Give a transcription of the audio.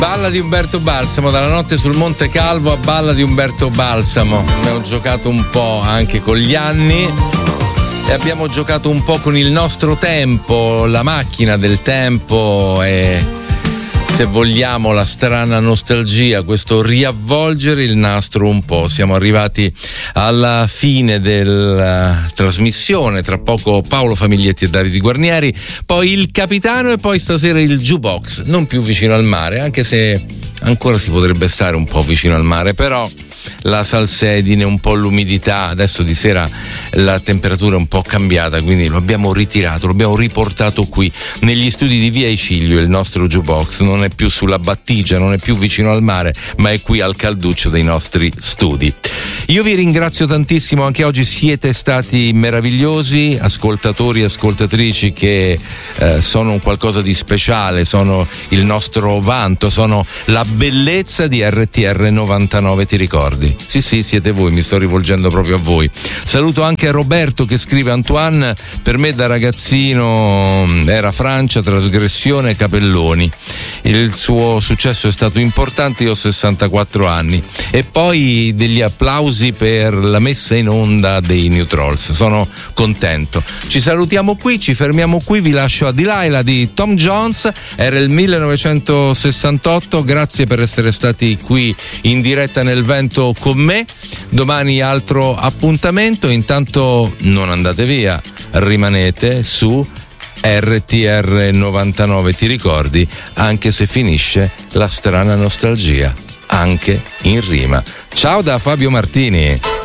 Balla di Umberto Balsamo, dalla notte sul Monte Calvo a Balla di Umberto Balsamo. Abbiamo giocato un po' anche con gli anni e abbiamo giocato un po' con il nostro tempo, la macchina del tempo e, se vogliamo, la strana nostalgia, questo riavvolgere il nastro un po'. Siamo arrivati alla fine della trasmissione, tra poco Paolo Famiglietti e Davide Guarnieri, poi il capitano e poi stasera il jukebox, non più vicino al mare, anche se ancora si potrebbe stare un po' vicino al mare, però la salsedine, un po' l'umidità, adesso di sera la temperatura è un po' cambiata, quindi lo abbiamo ritirato, lo abbiamo riportato qui negli studi di Via Icilio. Il nostro jukebox non è più sulla battigia, non è più vicino al mare, ma è qui al calduccio dei nostri studi. Io vi ringrazio tantissimo, anche oggi siete stati meravigliosi, ascoltatori e ascoltatrici che sono un qualcosa di speciale, sono il nostro vanto, sono la bellezza di RTR 99, ti ricordi? Sì, siete voi, mi sto rivolgendo proprio a voi. Saluto anche Roberto che scrive: Antoine, per me da ragazzino era Francia, trasgressione, Capelloni. Il suo successo è stato importante, io ho 64 anni. E poi degli applausi per la messa in onda dei New Trolls, sono contento. Ci salutiamo qui, ci fermiamo qui, vi lascio a Delilah di Tom Jones, era il 1968, grazie per essere stati qui in diretta nel vento con me. Domani altro appuntamento, intanto non andate via, rimanete su RTR 99, ti ricordi, anche se finisce la strana nostalgia, anche in rima. Ciao da Fabio Martini.